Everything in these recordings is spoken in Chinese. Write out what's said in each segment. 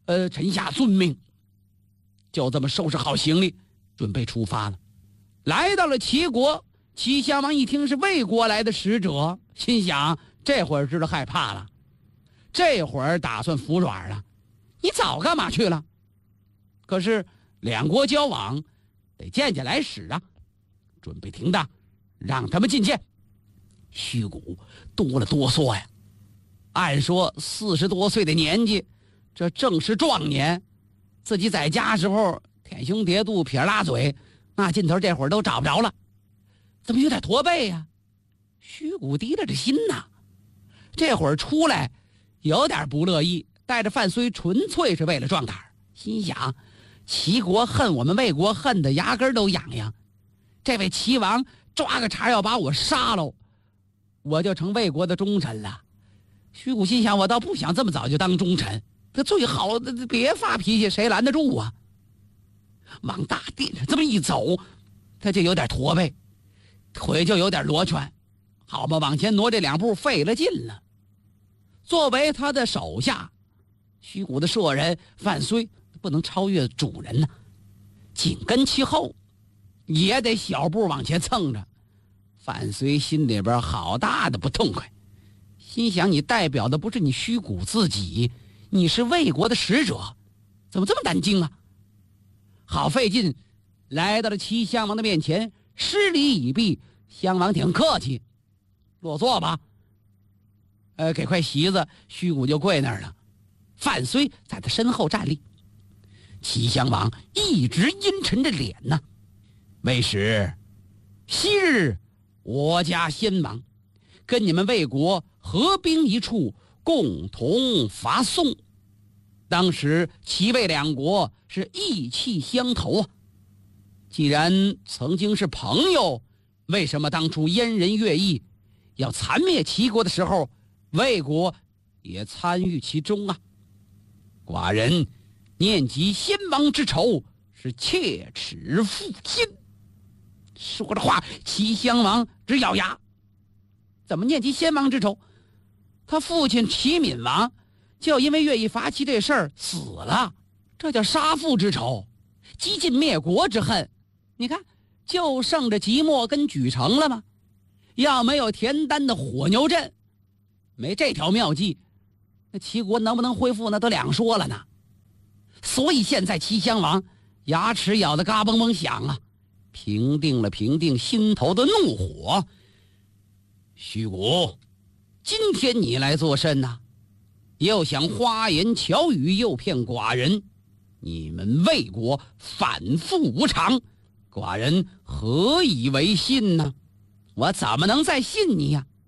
臣下遵命。就这么收拾好行李，准备出发了。来到了齐国，齐襄王一听是魏国来的使者，心想这会儿知道害怕了，这会儿打算服软了。你早干嘛去了？可是两国交往，得见见来使啊。准备停当，让他们觐见。虚谷哆了哆嗦呀，按说40多岁的年纪，这正是壮年。自己在家时候舔胸叠肚撇拉嘴，那劲头这会儿都找不着了，怎么有点驼背呀？虚谷提着这心呐，这会儿出来有点不乐意，带着范睢纯粹是为了壮胆，心想齐国恨我们魏国恨得牙根都痒痒，这位齐王抓个茬要把我杀了，我就成魏国的忠臣了。虚谷心想，我倒不想这么早就当忠臣，这最好别发脾气，谁拦得住啊？往大殿上这么一走，他就有点驼背，腿就有点罗圈，好吧，往前挪这2步费了劲了。作为他的手下，虚谷的舍人范睢不能超越主人呢，紧跟其后，也得小步往前蹭着。范睢心里边好大的不痛快，心想你代表的不是你虚谷自己，你是魏国的使者，怎么这么难经啊？好费劲来到了齐襄王的面前，施礼已毕，襄王挺客气，落座吧。给块席子，虚谷就跪那儿了。范睢在他身后站立。齐襄王一直阴沉着脸呢。魏使，昔日我家先王跟你们魏国合兵一处，共同伐宋。当时齐魏两国是意气相投啊。既然曾经是朋友，为什么当初燕人乐毅要残灭齐国的时候，魏国也参与其中啊？寡人念及先王之仇，是切齿负心。说着话，齐襄王直咬牙。怎么念及先王之仇？他父亲齐闵王就因为乐毅伐齐这事儿死了，这叫杀父之仇，激尽灭国之恨。你看，就剩着即墨跟莒城了吗？要没有田单的火牛阵，没这条妙计，那齐国能不能恢复那都两说了呢。所以现在齐襄王牙齿咬得嘎嘣嘣响啊，平定心头的怒火。虚谷，今天你来作甚呢？又想花言巧语诱骗寡人，你们魏国反复无常，寡人何以为信呢？我怎么能再信你呀？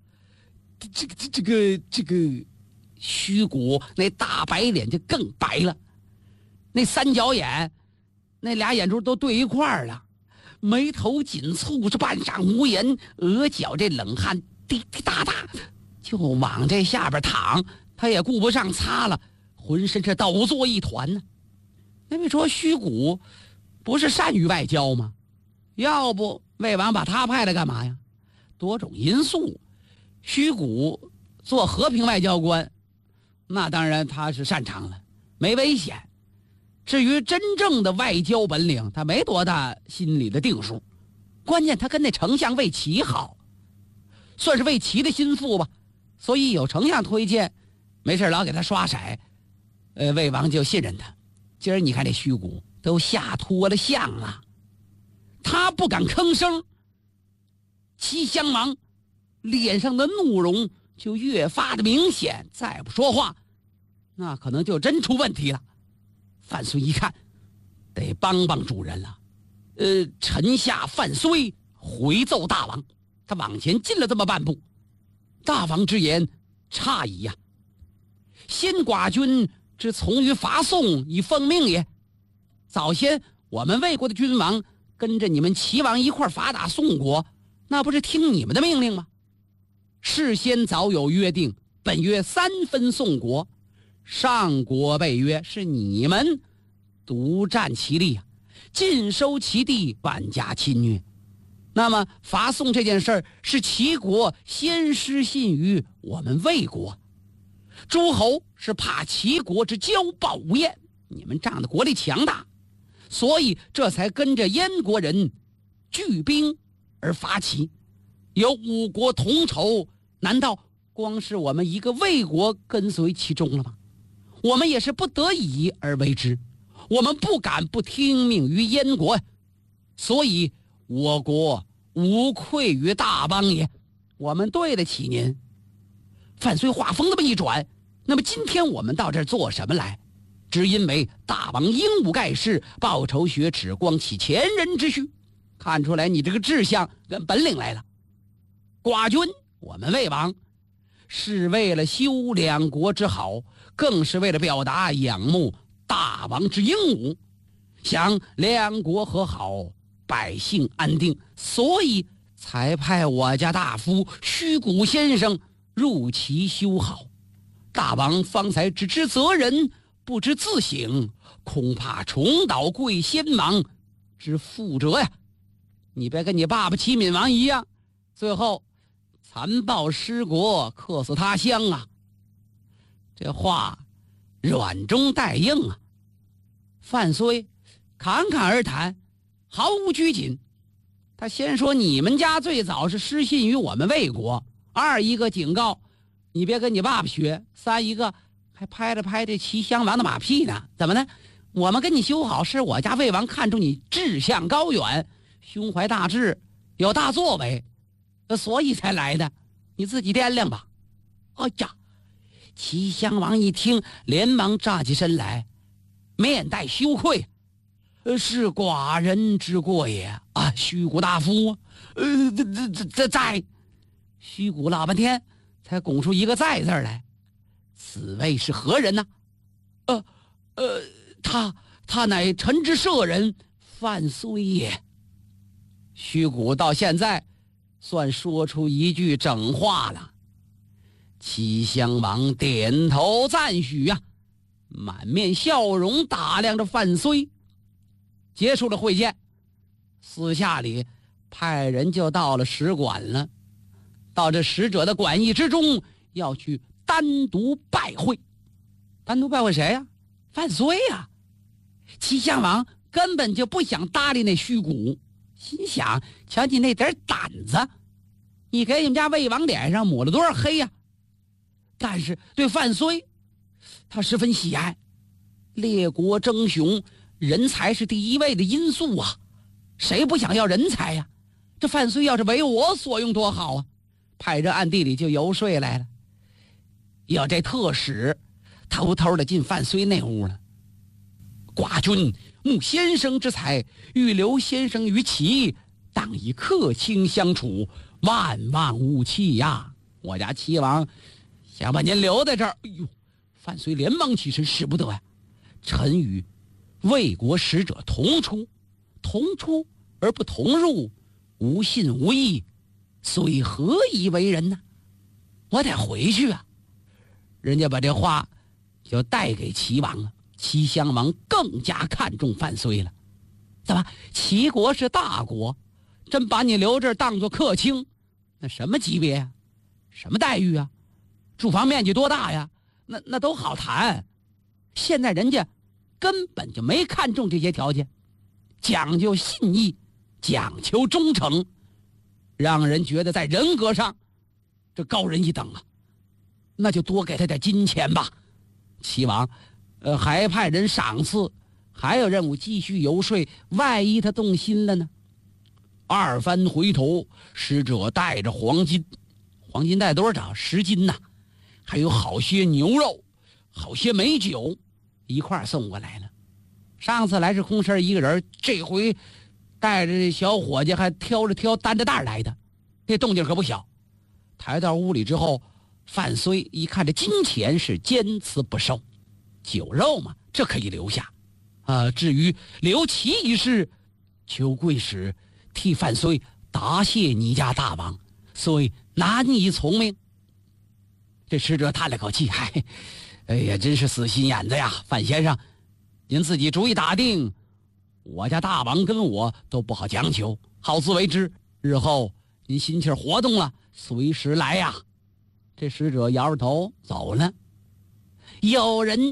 这个，虚谷那大白脸就更白了，那三角眼，那俩眼珠都对一块儿了，眉头紧蹙，这半晌无言，额角这冷汗滴滴答答就往这下边淌，他也顾不上擦了，浑身是抖作一团呢。那位说虚谷不是善于外交吗？要不魏王把他派来干嘛呀？多种因素，虚谷做和平外交官，那当然他是擅长了，没危险。至于真正的外交本领，他没多大心里的定数。关键他跟那丞相魏齐好，算是魏齐的心腹吧，所以有丞相推荐，没事老给他刷色，魏王就信任他。今儿你看这虚谷都吓脱了相了，他不敢吭声，齐襄王脸上的怒容就越发的明显，再不说话，那可能就真出问题了。范睢一看，得帮帮主人了。臣下范睢回奏大王。他往前进了这么半步。大王之言诧异呀。先寡君之从于伐宋，以奉命也。早先我们魏国的君王跟着你们齐王一块伐打宋国，那不是听你们的命令吗？事先早有约定，本约3分宋国，上国被约是你们独占其利啊，尽收其地，万加侵略。那么伐宋这件事儿是齐国先失信于我们魏国，诸侯是怕齐国之骄暴无厌， 你们仗着国力强大，所以这才跟着燕国人聚兵而发起，有5国同仇，难道光是我们一个魏国跟随其中了吗？我们也是不得已而为之，我们不敢不听命于燕国，所以我国无愧于大王也，我们对得起您。范睢话锋这么一转，那么今天我们到这儿做什么来？只因为大王英武盖世，报仇雪耻，光启前人之序，看出来你这个志向跟本领来了。寡君，我们魏王是为了修两国之好，更是为了表达仰慕大王之英武，想两国和好，百姓安定，所以才派我家大夫虚谷先生入其修好。大王方才只知责人，不知自省，恐怕重蹈贵先王之覆辙呀！你别跟你爸爸齐闵王一样，最后残暴失国，客死他乡啊！这话软中带硬啊。范睢侃侃而谈，毫无拘谨。他先说你们家最早是失信于我们魏国，二一个警告你别跟你爸爸学，三一个还拍了拍这齐襄王的马屁呢。怎么呢？我们跟你修好，是我家魏王看中你志向高远，胸怀大志，有大作为，所以才来的，你自己掂量吧。哎呀，齐襄王一听，连忙站起身来，面带羞愧，是寡人之过也啊！虚谷大夫，在虚谷老半天，才拱出一个在字来。此位是何人呢？他乃臣之舍人范睢也。虚谷到现在算说出一句整话了。齐襄王点头赞许啊，满面笑容打量着范睢。结束了会见，私下里派人就到了使馆了，到这使者的馆驿之中，要去单独拜会。单独拜会谁呀？范睢呀。齐襄王根本就不想搭理那虚谷，心想：瞧你那点胆子，你给你们家魏王脸上抹了多少黑呀？但是对范睢，他十分喜爱。列国争雄，人才是第一位的因素啊，谁不想要人才呀？这范睢要是为我所用多好啊！派人暗地里就游说来了，要这特使偷偷的进范睢那屋了。寡君慕先生之才，欲留先生于齐，当以客卿相处，万望勿弃呀！我家齐王想把您留在这儿。哎呦，范睢连忙起身，使不得呀！臣与魏国使者同出而不同入，无信无义，虽何以为人呢？我得回去啊！人家把这话就带给齐王了。齐襄王更加看重范睢了。怎么，齐国是大国，真把你留这儿当作客卿，那什么级别呀？什么待遇啊？住房面积多大呀？那都好谈。现在人家根本就没看重这些条件，讲究信义，讲求忠诚，让人觉得在人格上这高人一等啊。那就多给他点金钱吧。齐王还派人赏赐，还有任务继续游说，万一他动心了呢？二番回头，使者带着黄金带多少？10斤呐，还有好些牛肉，好些美酒，一块送过来了。上次来是空身一个人，这回带着这小伙计还挑担着担来的，这动静可不小。抬到屋里之后，范睢一看这金钱是坚持不收，酒肉嘛，这可以留下。至于留其一事，求贵使替范睢答谢你家大王，所以难以从命。这使者叹了口气，哎呀，真是死心眼子呀！范先生，您自己主意打定，我家大王跟我都不好强求，好自为之。日后您心气活动了，随时来呀。这使者摇着头走了。有人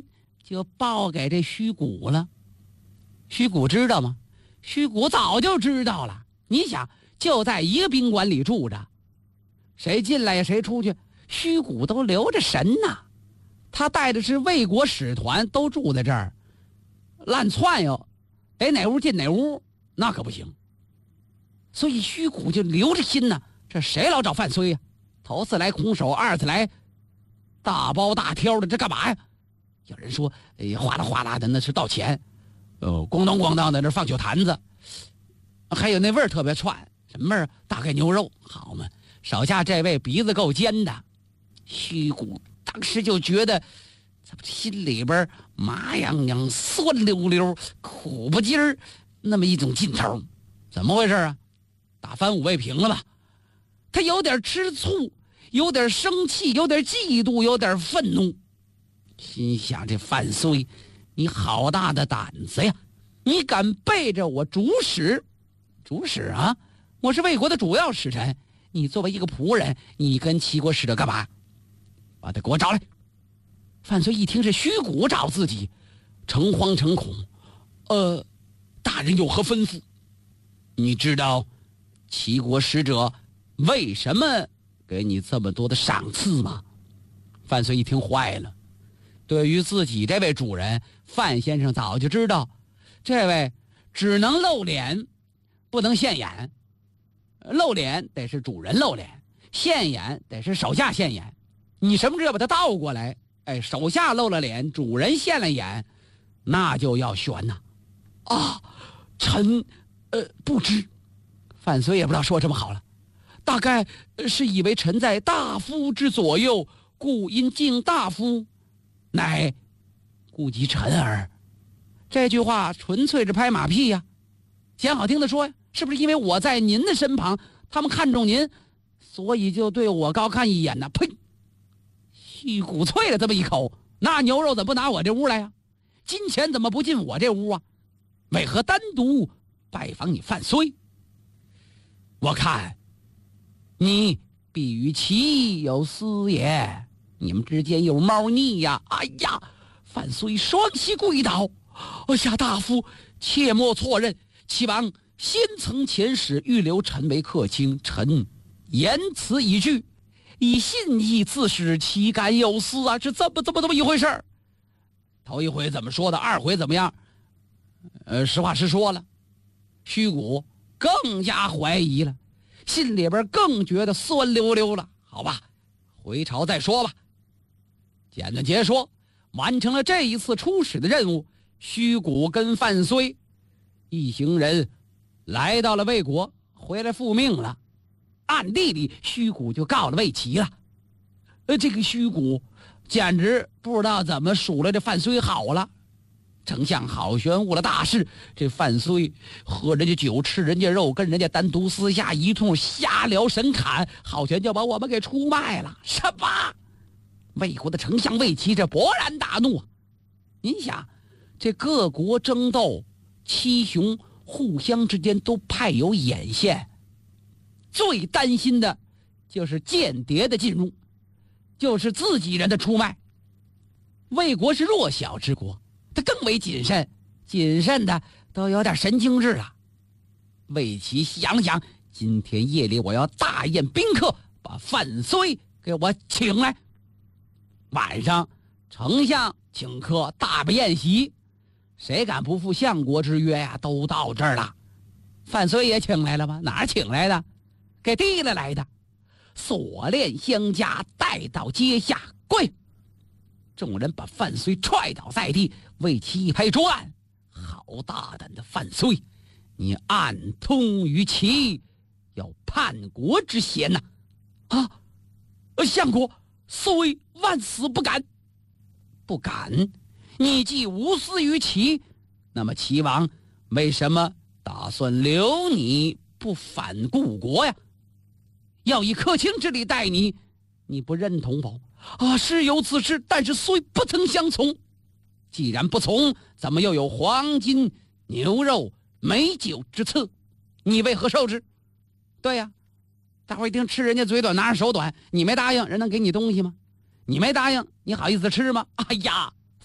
就报给这虚谷了。虚谷知道吗？虚谷早就知道了。你想，就在一个宾馆里住着，谁进来呀谁出去，虚谷都留着神呐。他带的是魏国使团，都住在这儿，乱窜悠，得哪屋进哪屋，那可不行。所以虚谷就留着心呢。这谁老找范睢呀？头次来空手，二次来大包大挑的，这干嘛呀？有人说，哗啦哗啦的那是倒钱，咣当咣当的那放酒坛子，还有那味儿特别串，什么味儿？大概牛肉，好嘛！手下这位鼻子够尖的，虚谷当时就觉得，怎么心里边麻痒痒、酸溜溜、苦不劲儿，那么一种劲头，怎么回事啊？打翻五味瓶了吧？他有点吃醋，有点生气，有点嫉妒，有点愤怒，心想：这范睢，你好大的胆子呀！你敢背着我主使？主使啊！我是魏国的主要使臣，你作为一个仆人，你跟齐国使者干嘛？把他给我找来！范睢一听是虚谷找自己，诚惶诚恐。大人有何吩咐？你知道齐国使者为什么给你这么多的赏赐吗？范睢一听坏了，对于自己这位主人，范先生早就知道，这位只能露脸，不能现眼。露脸得是主人露脸，现眼得是手下现眼。你什么时候把它倒过来？手下露了脸，主人现了眼，那就要悬呐！臣不知。范睢也不知道说什么好了，大概是以为臣在大夫之左右，故因敬大夫，乃顾及臣耳。这句话纯粹是拍马屁呀！讲好听的说呀，是不是因为我在您的身旁，他们看中您，所以就对我高看一眼呢？呸！虚谷啐了这么一口，那牛肉怎么不拿我这屋来呀？金钱怎么不进我这屋啊？为何单独拜访你范睢？我看你必与其有私也，你们之间有猫腻呀！哎呀！范睢双膝跪倒，下大夫切莫错认，齐王先曾遣使预留臣为客卿，臣言辞已具，以信义自使，岂敢有私啊？是这么一回事儿。头一回怎么说的，二回怎么样？实话实说了。虚谷更加怀疑了，心里边更觉得酸溜溜了。好吧，回朝再说吧。简短截说，完成了这一次出使的任务，虚谷跟范睢一行人来到了魏国，回来复命了。暗地里，虚谷就告了魏齐了。这个虚谷简直不知道怎么数了这范睢好了。丞相好玄误了大事，这范睢喝人家酒，吃人家肉，跟人家单独私下一通瞎聊神侃，好玄就把我们给出卖了。什么？魏国的丞相魏齐这勃然大怒啊！您想，这各国争斗，七雄互相之间都派有眼线，最担心的就是间谍的进入，就是自己人的出卖。魏国是弱小之国，他更为谨慎，谨慎的都有点神经质了。魏齐想想，今天夜里我要大宴宾客，把范睢给我请来。晚上丞相请客，大摆宴席，谁敢不负相国之约呀？都到这儿了。范睢也请来了吗？哪儿请来的？给提了来的。锁链相加，带到阶下跪。众人把范睢踹倒在地，魏齐一拍桌案：好大胆的范睢，你暗通于齐，有叛国之嫌呐！相国，睢万死不敢。不敢？你既无私于齐，那么齐王为什么打算留你不反故国呀？要以客卿之礼待你，你不认同否？是有此事，但是睢不曾相从。既然不从，怎么又有黄金、牛肉、美酒之赐？你为何受之？对呀，大伙一听吃人家嘴短，拿着手短，你没答应，人能给你东西吗？你没答应，你好意思吃吗？哎呀，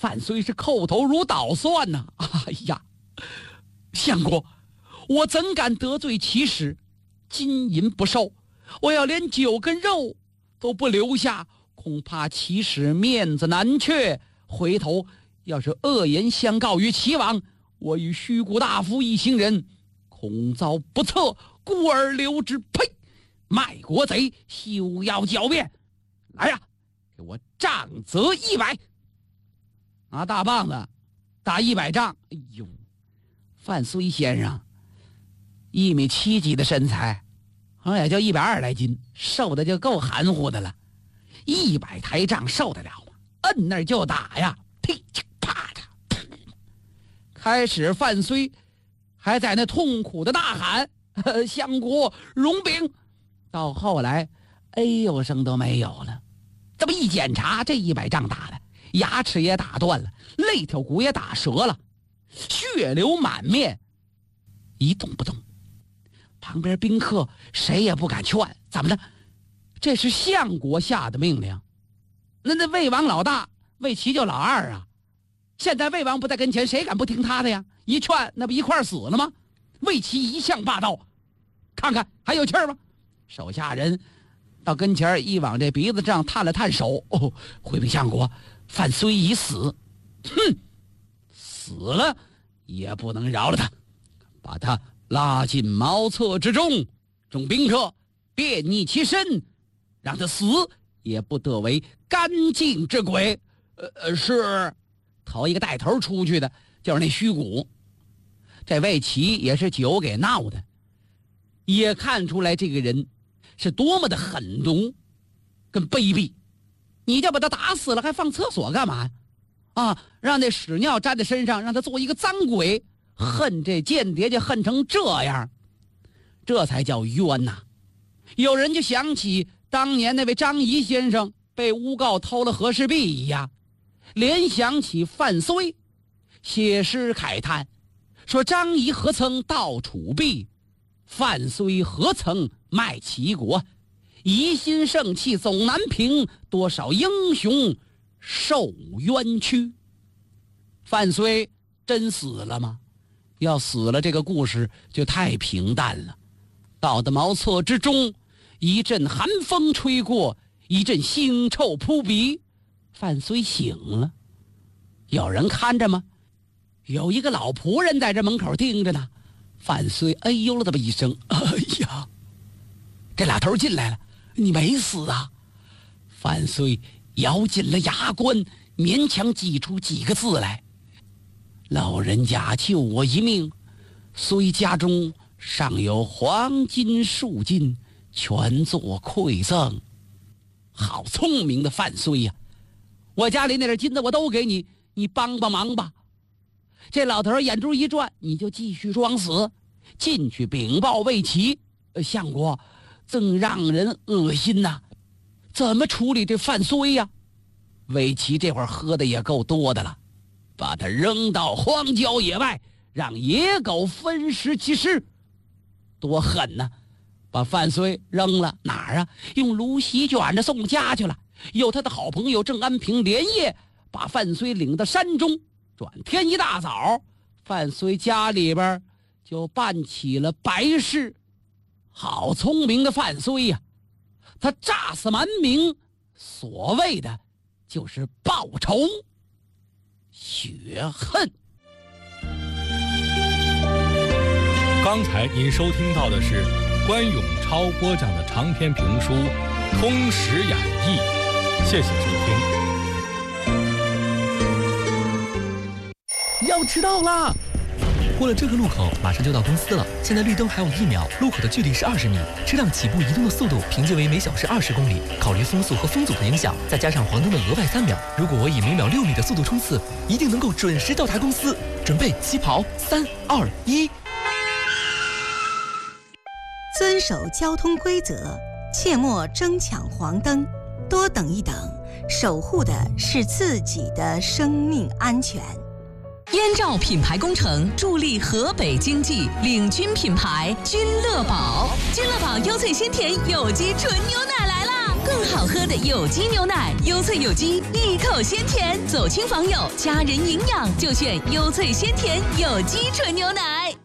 范睢是叩头如捣蒜呐！哎呀，相国，我怎敢得罪其使？金银不收，我要连酒跟肉都不留下，恐怕其使面子难却。回头要是恶言相告于齐王，我与虚谷大夫一行人恐遭不测，故而留之。呸！卖国贼，休要狡辩！来呀，给我杖责100！拿大棒子打100杖。哎呦，范睢先生1.7米几的身材，好像也就120来斤，瘦的就够含糊的了。100抬杖受得了吗？摁那儿就打呀，噼嚓啪嚓。开始范睢还在那痛苦的呐喊相国容禀，到后来哎呦声都没有了。这么一检查，这100杖打的牙齿也打断了，肋条骨也打折了，血流满面，一动不动。旁边宾客谁也不敢劝，怎么了？这是相国下的命令。那魏王老大，魏齐就老二啊。现在魏王不在跟前，谁敢不听他的呀？一劝，那不一块死了吗？魏齐一向霸道，看看还有气儿吗？手下人到跟前一往这鼻子上探了探手，哦，回禀相国，范睢已死。哼，死了也不能饶了他，把他拉进茅厕之中，众宾客便逆其身，让他死也不得为干净之鬼。是。头一个带头出去的就是那虚谷。这魏齐也是酒给闹的，也看出来这个人是多么的狠毒跟卑鄙。你就把他打死了还放厕所干嘛呀？啊，让那屎尿沾在身上，让他做一个脏鬼，恨这间谍就恨成这样，这才叫冤呐。有人就想起当年那位张仪先生被诬告偷了和氏璧一样，联想起范睢，写诗慨叹说：张仪何曾盗楚璧，范睢何曾卖齐国，疑心盛气总难平，多少英雄受冤屈。范睢真死了吗？要死了，这个故事就太平淡了。到的茅厕之中，一阵寒风吹过，一阵腥臭扑鼻，范睢醒了。有人看着吗？有一个老仆人在这门口盯着呢。范睢哎呦了这么一声，哎呀，这老头进来了，你没死啊？范睢咬紧了牙关，勉强挤出几个字来：老人家救我一命，虽家中尚有黄金数斤，全作馈赠。好聪明的范睢呀！我家里那点金子我都给你，你帮帮忙吧。这老头眼珠一转，你就继续装死，进去禀报魏齐。相国，正让人恶心呐，怎么处理这范睢呀？魏齐这会儿喝的也够多的了，把他扔到荒郊野外，让野狗分食其尸。多狠呐！把范睢扔了哪儿啊？用芦席卷着送家去了。有他的好朋友郑安平连夜把范睢领到山中，转天一大早，范睢家里边就办起了白事。好聪明的范睢呀！他诈死蛮民，所谓的就是报仇雪恨。 刚才您收听到的是关永超播讲的长篇评书《通史演义》，谢谢收听。 要迟到啦！过了这个路口，马上就到公司了。现在绿灯还有1秒，路口的距离是20米，车辆起步移动的速度平均为每小时20公里。考虑风速和风阻的影响，再加上黄灯的额外3秒，如果我以每秒6米的速度冲刺，一定能够准时到达公司。准备起跑，3、2、1。 遵守交通规则，切莫争抢黄灯，多等一等，守护的是自己的生命安全。 燕赵品牌工程助力河北经济，领军品牌君乐宝。君乐宝优萃鲜甜有机纯牛奶来啦！ 更好喝的有机牛奶，优萃有机，一口鲜甜，走亲访友，家人营养就选优萃鲜甜有机纯牛奶。